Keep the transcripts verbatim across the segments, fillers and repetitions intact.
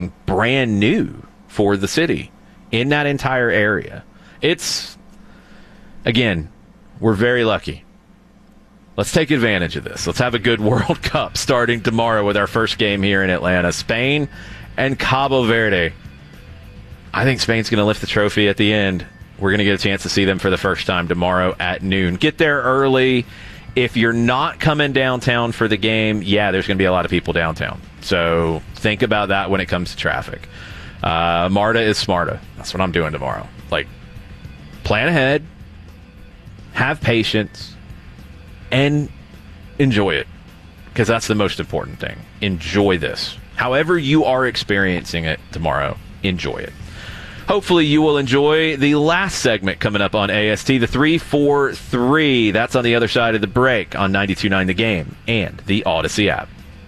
brand new for the city in that entire area. It's, again, we're very lucky. Let's take advantage of this. Let's have a good World Cup starting tomorrow with our first game here in Atlanta. Spain and Cabo Verde. I think Spain's going to lift the trophy at the end. We're going to get a chance to see them for the first time tomorrow at noon. Get there early. If you're not coming downtown for the game, yeah, there's going to be a lot of people downtown. So think about that when it comes to traffic. Uh, Marta is smarta. That's what I'm doing tomorrow. Like, plan ahead, have patience, and enjoy it, because that's the most important thing. Enjoy this. However you are experiencing it tomorrow, enjoy it. Hopefully you will enjoy the last segment coming up on A S T, the three four three. That's on the other side of the break on ninety-two point nine The Game and the Odyssey app.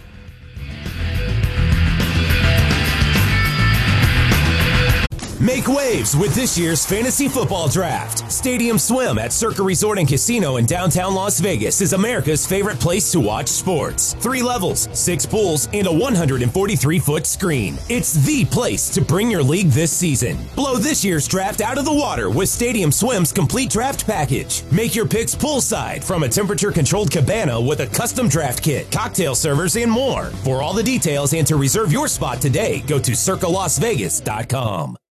Make waves with this year's fantasy football draft. Stadium Swim at Circa Resort and Casino in downtown Las Vegas is America's favorite place to watch sports. Three levels, six pools, and a one hundred forty-three foot screen. It's the place to bring your league this season. Blow this year's draft out of the water with Stadium Swim's complete draft package. Make your picks poolside from a temperature-controlled cabana with a custom draft kit, cocktail servers, and more. For all the details and to reserve your spot today, go to circa las vegas dot com.